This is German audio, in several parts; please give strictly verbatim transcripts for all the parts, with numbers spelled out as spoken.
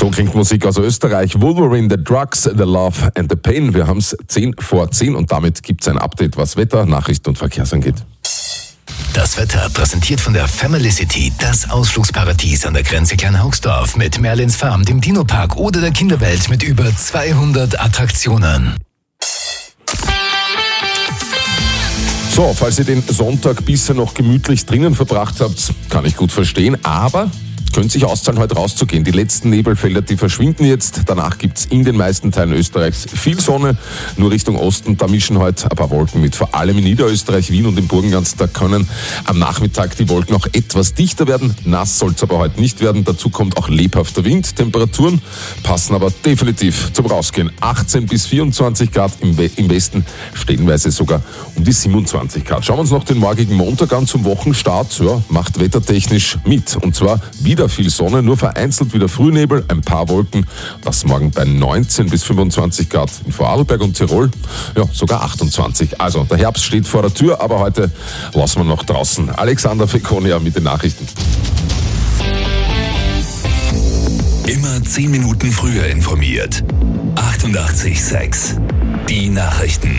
So klingt Musik aus Österreich. Wolverine, The Drugs, The Love and The Pain. Wir haben es zehn vor zehn und damit gibt es ein Update, was Wetter, Nachrichten und Verkehr angeht. Das Wetter präsentiert von der Family City, das Ausflugsparadies an der Grenze Kleinhaugsdorf mit Merlins Farm, dem Dino-Park oder der Kinderwelt mit über zweihundert Attraktionen. So, falls ihr den Sonntag bisher noch gemütlich drinnen verbracht habt, kann ich gut verstehen, aber könnte sich auszahlen, heute rauszugehen. Die letzten Nebelfelder, die verschwinden jetzt. Danach gibt's in den meisten Teilen Österreichs viel Sonne. Nur Richtung Osten, da mischen heute ein paar Wolken mit. Vor allem in Niederösterreich, Wien und im Burgenland, da können am Nachmittag die Wolken auch etwas dichter werden. Nass soll's aber heute nicht werden. Dazu kommt auch lebhafter Wind. Temperaturen passen aber definitiv zum Rausgehen. achtzehn bis vierundzwanzig Grad, im, We- im Westen stellenweise sogar um die siebenundzwanzig Grad. Schauen wir uns noch den morgigen Montag an zum Wochenstart. Ja, macht wettertechnisch mit. Und zwar wieder viel Sonne, nur vereinzelt wieder Frühnebel, ein paar Wolken. Das morgen bei neunzehn bis fünfundzwanzig Grad in Vorarlberg und Tirol, ja sogar achtundzwanzig. Also der Herbst steht vor der Tür, aber heute lassen wir noch draußen. Alexander Fekonia mit den Nachrichten. Immer zehn Minuten früher informiert. achtundachtzig Komma sechs. Die Nachrichten.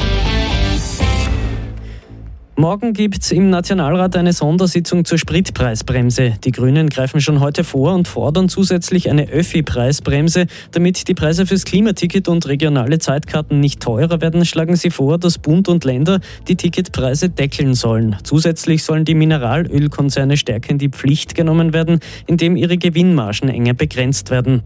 Morgen gibt es im Nationalrat eine Sondersitzung zur Spritpreisbremse. Die Grünen greifen schon heute vor und fordern zusätzlich eine Öffi-Preisbremse. Damit die Preise fürs Klimaticket und regionale Zeitkarten nicht teurer werden, schlagen sie vor, dass Bund und Länder die Ticketpreise deckeln sollen. Zusätzlich sollen die Mineralölkonzerne stärker in die Pflicht genommen werden, indem ihre Gewinnmargen enger begrenzt werden.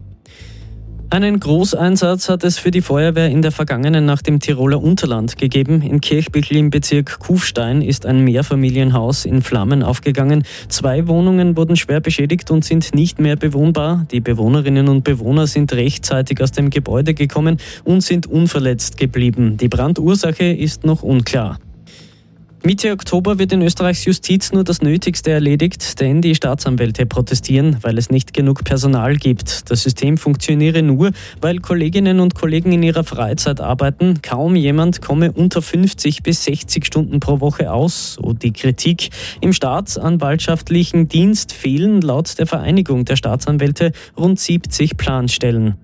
Einen Großeinsatz hat es für die Feuerwehr in der vergangenen Nacht im Tiroler Unterland gegeben. In Kirchbüchel im Bezirk Kufstein ist ein Mehrfamilienhaus in Flammen aufgegangen. Zwei Wohnungen wurden schwer beschädigt und sind nicht mehr bewohnbar. Die Bewohnerinnen und Bewohner sind rechtzeitig aus dem Gebäude gekommen und sind unverletzt geblieben. Die Brandursache ist noch unklar. Mitte Oktober wird in Österreichs Justiz nur das Nötigste erledigt, denn die Staatsanwälte protestieren, weil es nicht genug Personal gibt. Das System funktioniere nur, weil Kolleginnen und Kollegen in ihrer Freizeit arbeiten. Kaum jemand komme unter fünfzig bis sechzig Stunden pro Woche aus, so die Kritik. Im staatsanwaltschaftlichen Dienst fehlen laut der Vereinigung der Staatsanwälte rund siebzig Planstellen.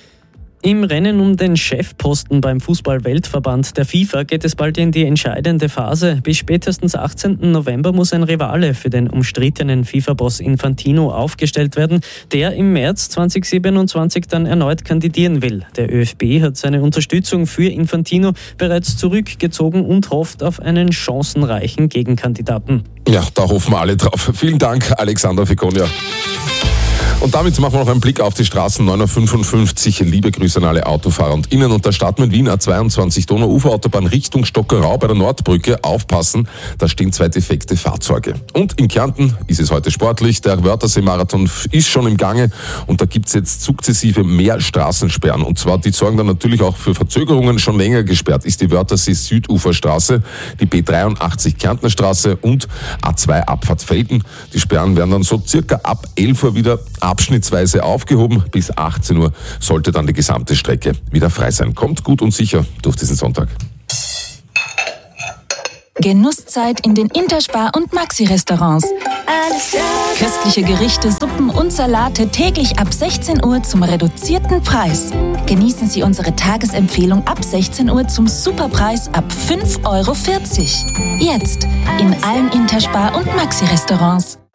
Im Rennen um den Chefposten beim Fußball-Weltverband der FIFA geht es bald in die entscheidende Phase. Bis spätestens achtzehnten November muss ein Rivale für den umstrittenen FIFA-Boss Infantino aufgestellt werden, der im März zweitausendsiebenundzwanzig dann erneut kandidieren will. Der ÖFB hat seine Unterstützung für Infantino bereits zurückgezogen und hofft auf einen chancenreichen Gegenkandidaten. Ja, da hoffen wir alle drauf. Vielen Dank, Alexander Fekonia. Und damit machen wir noch einen Blick auf die Straßen neun Uhr fünfundfünfzig. Liebe Grüße an alle Autofahrer und Innen. Und da starten wir in Wien A zweiundzwanzig Donauuferautobahn Richtung Stockerau bei der Nordbrücke. Aufpassen, da stehen zwei defekte Fahrzeuge. Und in Kärnten ist es heute sportlich. Der Wörthersee-Marathon ist schon im Gange und da gibt's jetzt sukzessive mehr Straßensperren. Und zwar, die sorgen dann natürlich auch für Verzögerungen. Schon länger gesperrt ist die Wörthersee-Süduferstraße, die B dreiundachtzig Kärntner Straße und A zwei Abfahrt Felden. Die Sperren werden dann so circa ab elf Uhr wieder abschnittsweise aufgehoben. Bis achtzehn Uhr sollte dann die gesamte Strecke wieder frei sein. Kommt gut und sicher durch diesen Sonntag. Genusszeit in den Interspar- und Maxi-Restaurants. Köstliche Gerichte, Suppen und Salate täglich ab sechzehn Uhr zum reduzierten Preis. Genießen Sie unsere Tagesempfehlung ab sechzehn Uhr zum Superpreis ab fünf Euro vierzig. Jetzt in allen Interspar- und Maxi-Restaurants.